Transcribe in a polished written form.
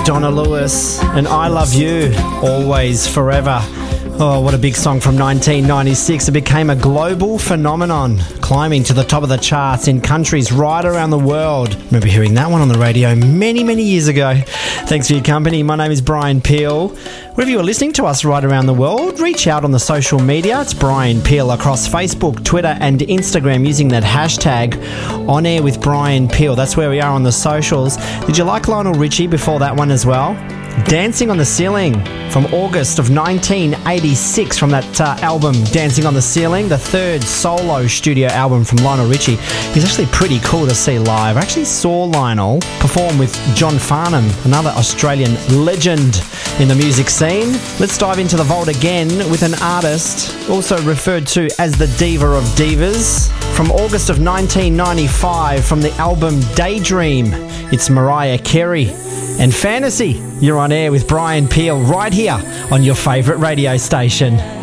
Donna Lewis, and I Love You, Always, Forever. Oh, what a big song from 1996. It became a global phenomenon, climbing to the top of the charts in countries right around the world. I remember hearing that one on the radio many, many years ago. Thanks for your company. My name is Brian Peel. Wherever you are listening to us right around the world, reach out on the social media. It's Brian Peel across Facebook, Twitter and Instagram using that hashtag On Air with Brian Peel. That's where we are on the socials. Did you like Lionel Richie before that one as well? Dancing on the Ceiling from August of 1986 from that album Dancing on the Ceiling, the third solo studio album from Lionel Richie. He's actually pretty cool to see live. I actually saw Lionel perform with John Farnham, another Australian legend in the music scene. Let's dive into the vault again with an artist also referred to as the Diva of Divas. From August of 1995 from the album Daydream, it's Mariah Carey and Fantasy. You're on air with Brian Peel right here on your favourite radio station.